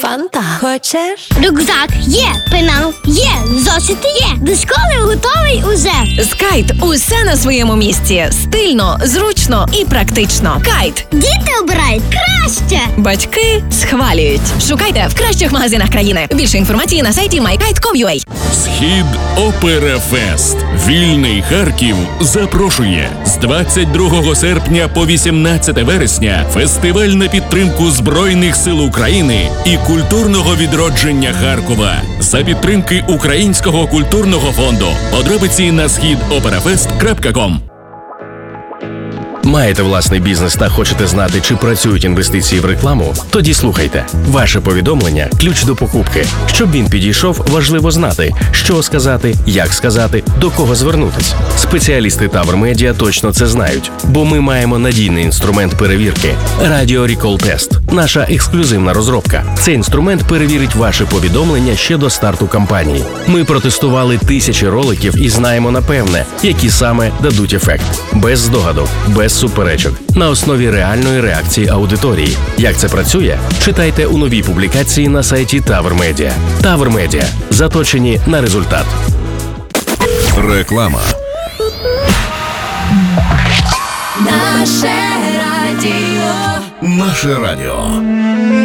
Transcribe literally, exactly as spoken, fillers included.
Фанта. Хочеш? Рюкзак є, пенал є, зошити є. До школи готовий уже. З Кайт усе на своєму місці. Стильно, зручно і практично. Кайт. Діти обирають краще. Батьки схвалюють. Шукайте в кращих магазинах країни. Більше інформації на сайті май кайт крапка ком крапка ю а. Схід Операфест. Вільний Харків запрошує з двадцять другого серпня по вісімнадцяте вересня фестиваль на підтримку Збройних сил України і культурного відродження Харкова за підтримки Українського культурного фонду. Подробиці на схід операфест крапка ком. Маєте власний бізнес та хочете знати, чи працюють інвестиції в рекламу? Тоді слухайте. Ваше повідомлення – ключ до покупки. Щоб він підійшов, важливо знати, що сказати, як сказати, до кого звернутись. Спеціалісти Тавр Медіа точно це знають, бо ми маємо надійний інструмент перевірки – Radio Recall Test. Наша ексклюзивна розробка. Цей інструмент перевірить ваше повідомлення ще до старту кампанії. Ми протестували тисячі роликів і знаємо напевне, які саме дадуть ефект. Без здогадок, без суперечок, на основі реальної реакції аудиторії. Як це працює? Читайте у новій публікації на сайті Тавр Медіа. Тавр Медіа. Заточені на результат. Реклама. Наше радіо. Наше радіо.